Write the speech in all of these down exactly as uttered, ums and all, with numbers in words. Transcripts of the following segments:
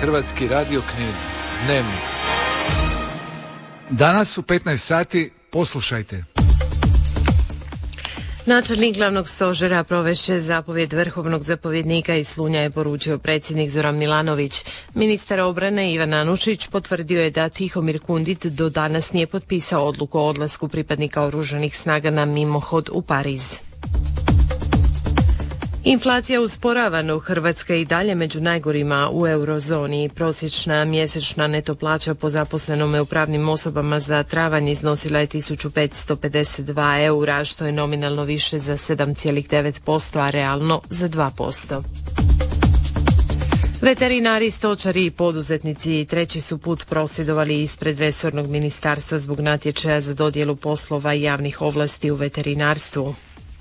Hrvatski radio Knin. Dnevnik. Danas u petnaest sati poslušajte. Načelnik glavnog stožera provešće zapovjed vrhovnog zapovjednika iz Slunja, je poručio predsjednik Zoran Milanović. Ministar obrane Ivan Anušić potvrdio je da Tihomir Kundit do danas nije potpisao odluku o odlasku pripadnika oružanih snaga na mimohod u Pariz. Inflacija usporavana, Hrvatska je i dalje među najgorima u eurozoni. Prosječna mjesečna neto plaća po zaposlenome u pravnim osobama za travanj iznosila je tisuću petsto pedeset dva eura, što je nominalno više za sedam zarez devet posto, a realno za dva posto. Veterinari, stočari i poduzetnici treći su put prosvjedovali ispred resornog ministarstva zbog natječaja za dodjelu poslova i javnih ovlasti u veterinarstvu.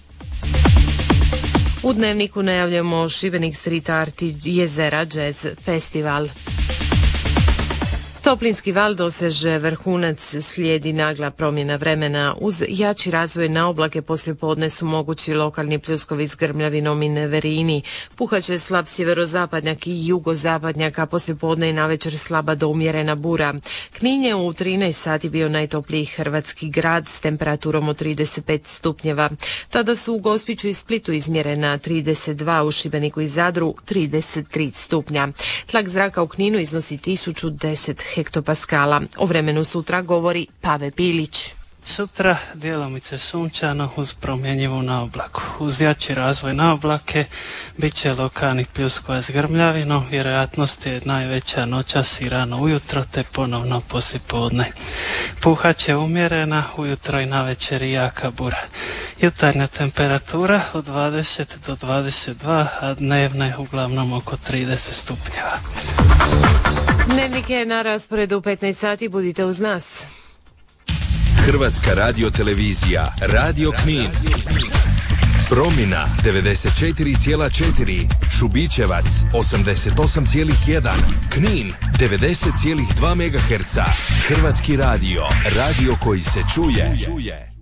U Dnevniku najavljamo Šibenik Street Art i Jezera Jazz Festival. Toplinski val doseže vrhunac, slijedi nagla promjena vremena. Uz jači razvoj na oblake poslijepodne su mogući lokalni pljuskovi s grmljavinom i neverini. Puhaće slab sjeverozapadnjak i jugozapadnjak, a poslijepodne i navečer slaba do umjerena bura. Knin je u trinaest sati bio najtopliji hrvatski grad s temperaturom od trideset pet stupnjeva. Tada su u Gospiću i Splitu izmjerena trideset dva, u Šibeniku i Zadru trideset tri stupnja. Tlak zraka u Kninu iznosi tisuću deset hektopaskala. O vremenu sutra govori Pave Pilić. Sutra djelomice sunčano uz promjenjivu naoblaku. Uz jači razvoj naoblake bit će lokalnih pljuskova s grmljavinom, vjerojatnost je najveća noćas i rano ujutro te ponovno poslijepodne. Puhat će umjerena, ujutro i navečer i jaka bura. Jutarnja temperatura od dvadeset do dvadeset dva, a dnevne uglavnom oko trideset stupnjeva. Dnevnik je na rasporedu u petnaest sati, budite uz nas. Hrvatska radiotelevizija, Radio Knin. Promina devedeset četiri zarez četiri, Šubićevac osamdeset osam zarez jedan, Knin devedeset zarez dva megaherca. Hrvatski radio, radio koji se čuje.